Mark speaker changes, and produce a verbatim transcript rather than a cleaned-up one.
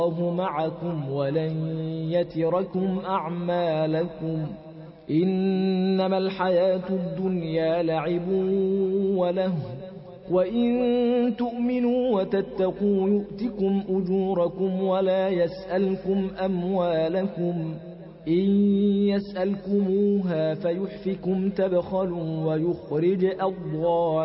Speaker 1: الله معكم ولن يتركم أعمالكم إنما الحياة الدنيا لعب وله وإن تؤمنوا وتتقوا يؤتكم أجوركم ولا يسألكم أموالكم إن يسألكموها فيحفكم تبخلوا ويخرج أضغانكم